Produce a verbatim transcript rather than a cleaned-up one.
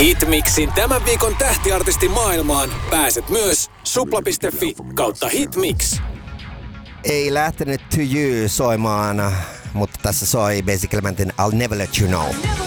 Hitmixin tämän viikon tähtiartisti maailmaan pääset myös supla piste fi kautta hitmix. Ei lähtenyt To You soimaan, mutta tässä soi Basic Elementin I'll Never Let You Know.